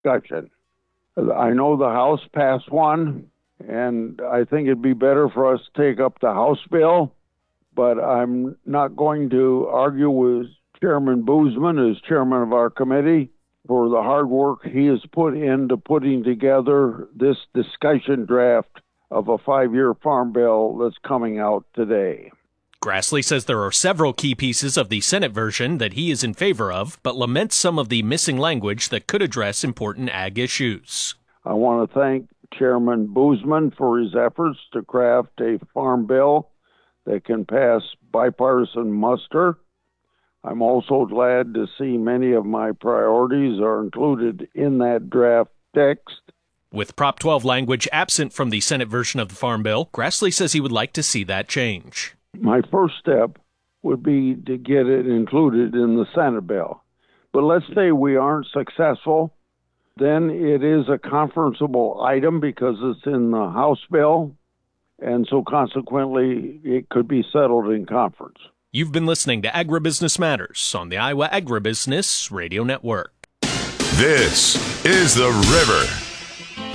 discussion. I know the House passed one, and I think it'd be better for us to take up the House bill, but I'm not going to argue with Chairman Boozman as chairman of our committee for the hard work he has put into putting together this discussion draft of a 5-year farm bill that's coming out today. Grassley says there are several key pieces of the Senate version that he is in favor of, but laments some of the missing language that could address important ag issues. I want to thank Chairman Boozman for his efforts to craft a farm bill that can pass bipartisan muster. I'm also glad to see many of my priorities are included in that draft text. With Prop 12 language absent from the Senate version of the Farm Bill, Grassley says he would like to see that change. My first step would be to get it included in the Senate bill. But let's say we aren't successful, then it is a conferenceable item because it's in the House bill, and so consequently it could be settled in conference. You've been listening to Agribusiness Matters on the Iowa Agribusiness Radio Network. This is The River.